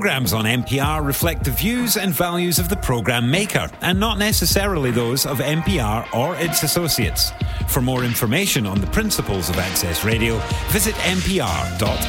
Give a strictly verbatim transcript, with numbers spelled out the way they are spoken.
Programmes on N P R reflect the views and values of the programme maker and not necessarily those of N P R or its associates. For more information on the principles of Access Radio, visit n p r dot